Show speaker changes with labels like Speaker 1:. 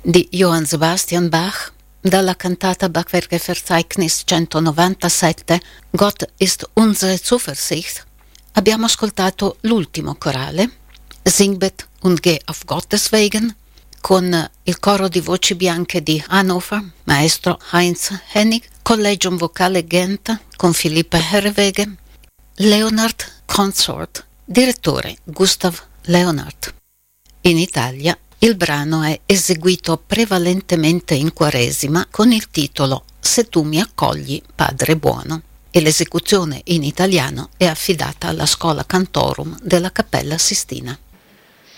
Speaker 1: di Johann Sebastian Bach, dalla cantata Bachwerke-Verzeichnis 197 Gott ist unsere Zuversicht, abbiamo ascoltato l'ultimo corale, Singbet und geh auf Gottes Wegen, con il coro di voci bianche di Hannover, maestro Heinz Hennig, Collegium Vocale Gent con Philippe Herreweghe, Leonard Consort, direttore Gustav Leonard. In Italia il brano è eseguito prevalentemente in Quaresima con il titolo Se tu mi accogli, Padre buono, e l'esecuzione in italiano è affidata alla Schola Cantorum della Cappella Sistina.